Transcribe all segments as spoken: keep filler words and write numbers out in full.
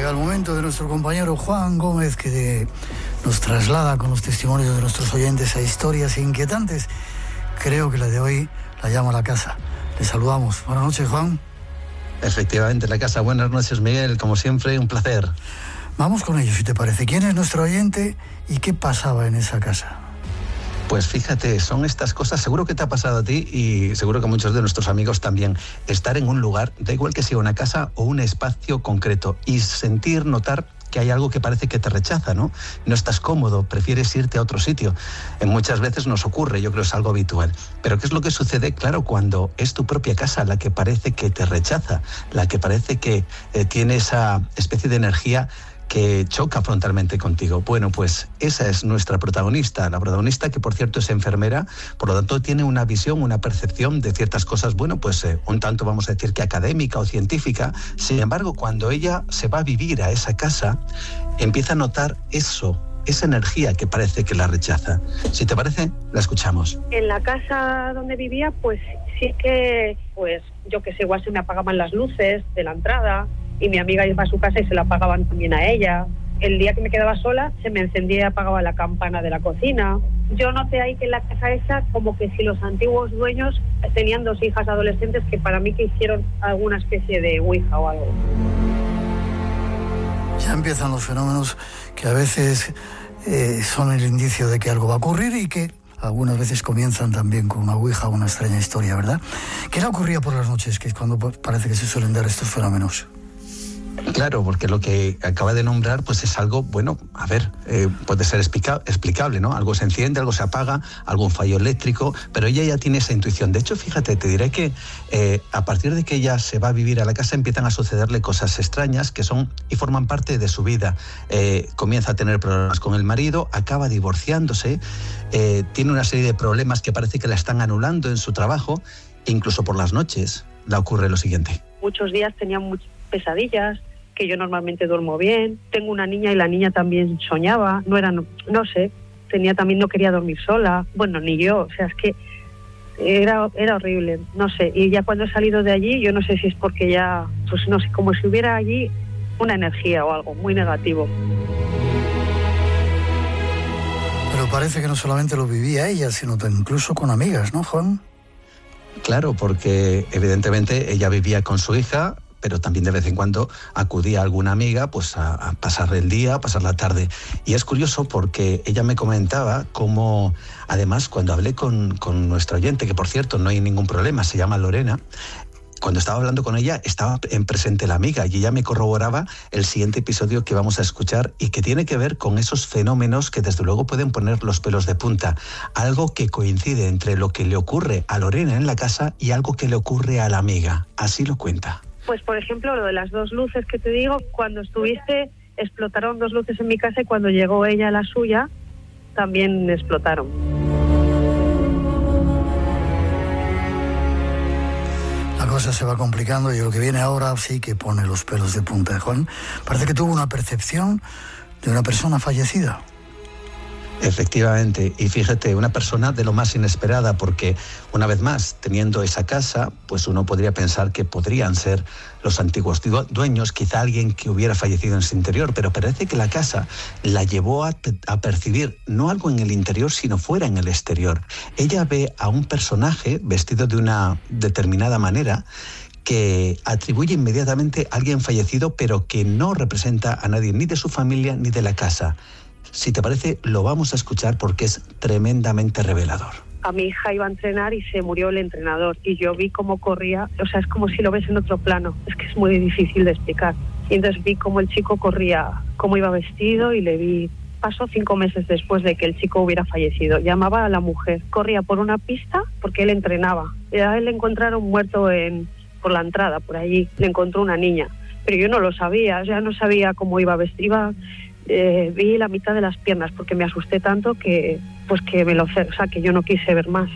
Llega el momento de nuestro compañero Juan Gómez, que de, nos traslada con los testimonios de nuestros oyentes a historias inquietantes. Creo que la de hoy la llama La Casa. Le saludamos. Buenas noches, Juan. Efectivamente, La Casa. Buenas noches, Miguel. Como siempre, un placer. Vamos con ello, si te parece. ¿Quién es nuestro oyente y qué pasaba en esa casa? Pues fíjate, son estas cosas, seguro que te ha pasado a ti y seguro que a muchos de nuestros amigos también, estar en un lugar, da igual que sea una casa o un espacio concreto, y sentir, notar que hay algo que parece que te rechaza, ¿no? No estás cómodo, prefieres irte a otro sitio. En muchas veces nos ocurre, yo creo que es algo habitual. Pero ¿qué es lo que sucede? Claro, cuando es tu propia casa la que parece que te rechaza, la que parece que eh, tiene esa especie de energía que choca frontalmente contigo. Bueno, pues esa es nuestra protagonista, la protagonista que, por cierto, es enfermera, por lo tanto tiene una visión, una percepción de ciertas cosas, bueno, pues eh, un tanto vamos a decir que académica o científica. Sin embargo, cuando ella se va a vivir a esa casa, empieza a notar eso, esa energía que parece que la rechaza. Si te parece, la escuchamos. En la casa donde vivía, pues sí que, pues yo que sé, igual se me apagaban las luces de la entrada, y mi amiga iba a su casa y se la apagaban también a ella. El día que me quedaba sola, se me encendía y apagaba la campana de la cocina. Yo noté ahí que en la casa esa, como que si los antiguos dueños tenían dos hijas adolescentes que para mí que hicieron alguna especie de ouija o algo. Ya empiezan los fenómenos que a veces eh, son el indicio de que algo va a ocurrir y que algunas veces comienzan también con una ouija o una extraña historia, ¿verdad? ¿Qué le ocurría por las noches, que es cuando parece que se suelen dar estos fenómenos? Claro, porque lo que acaba de nombrar pues es algo, bueno, a ver, eh, puede ser explica- explicable, ¿no? Algo se enciende, algo se apaga, algún fallo eléctrico, pero ella ya tiene esa intuición. De hecho, fíjate, te diré que eh, a partir de que ella se va a vivir a la casa empiezan a sucederle cosas extrañas que son y forman parte de su vida. Eh, comienza a tener problemas con el marido, acaba divorciándose, eh, tiene una serie de problemas que parece que la están anulando en su trabajo, e incluso por las noches le ocurre lo siguiente. Muchos días tenía muchas pesadillas, que yo normalmente duermo bien. Tengo una niña y la niña también soñaba, no era, no, no sé, tenía también, no quería dormir sola, bueno, ni yo, o sea, es que era, era horrible, no sé, y ya cuando he salido de allí, yo no sé si es porque ya, pues no sé, como si hubiera allí una energía o algo muy negativo. Pero parece que no solamente lo vivía ella, sino incluso con amigas, ¿no, Juan? Claro, porque evidentemente ella vivía con su hija, pero también de vez en cuando acudía a alguna amiga pues a, a pasar el día, a pasar la tarde. Y es curioso porque ella me comentaba cómo, además, cuando hablé con, con nuestra oyente, que por cierto no hay ningún problema, se llama Lorena, cuando estaba hablando con ella estaba en presente la amiga y ella me corroboraba el siguiente episodio que vamos a escuchar y que tiene que ver con esos fenómenos que desde luego pueden poner los pelos de punta. Algo que coincide entre lo que le ocurre a Lorena en la casa y algo que le ocurre a la amiga. Así lo cuenta. Pues por ejemplo, lo de las dos luces que te digo, cuando estuviste explotaron dos luces en mi casa y cuando llegó ella a la suya también explotaron. La cosa se va complicando y lo que viene ahora sí que pone los pelos de punta, ¿eh, Juan? Parece que tuvo una percepción de una persona fallecida. Efectivamente, y fíjate, una persona de lo más inesperada, porque una vez más, teniendo esa casa, pues uno podría pensar que podrían ser los antiguos dueños, quizá alguien que hubiera fallecido en su interior, pero parece que la casa la llevó a, a percibir no algo en el interior, sino fuera en el exterior. Ella ve a un personaje vestido de una determinada manera que atribuye inmediatamente a alguien fallecido, pero que no representa a nadie, ni de su familia, ni de la casa. Si te parece, lo vamos a escuchar porque es tremendamente revelador. A mi hija iba a entrenar y se murió el entrenador y yo vi cómo corría, o sea, es como si lo ves en otro plano, es que es muy difícil de explicar. Y entonces vi cómo el chico corría, cómo iba vestido y le vi. Pasó cinco meses después de que el chico hubiera fallecido. Llamaba a la mujer, corría por una pista porque él entrenaba. Y a él le encontraron muerto en, por la entrada, por allí, le encontró una niña. Pero yo no lo sabía, o sea, no sabía cómo iba vestida. Eh, vi la mitad de las piernas porque me asusté tanto que pues que me lo, o sea, que yo no quise ver más.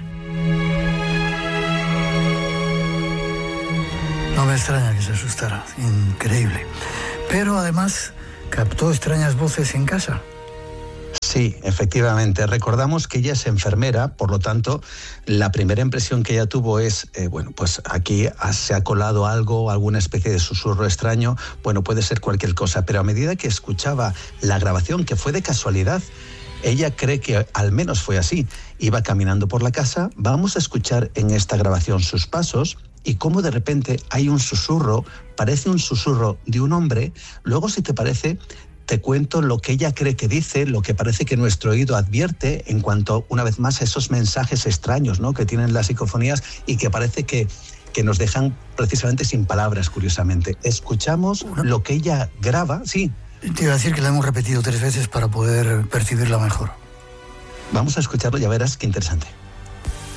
No me extraña que se asustara, increíble. Pero además captó extrañas voces en casa. Sí, efectivamente. Recordamos que ella es enfermera, por lo tanto, la primera impresión que ella tuvo es, eh, bueno, pues aquí se ha colado algo, alguna especie de susurro extraño, bueno, puede ser cualquier cosa, pero a medida que escuchaba la grabación, que fue de casualidad, ella cree que al menos fue así. Iba caminando por la casa, vamos a escuchar en esta grabación sus pasos y cómo de repente hay un susurro, parece un susurro de un hombre. Luego, si te parece, te cuento lo que ella cree que dice, lo que parece que nuestro oído advierte en cuanto, una vez más, a esos mensajes extraños, ¿no?, que tienen las psicofonías y que parece que, que nos dejan precisamente sin palabras, curiosamente. Escuchamos lo que ella graba, sí. Te iba a decir que la hemos repetido tres veces para poder percibirla mejor. Vamos a escucharlo, ya verás qué interesante.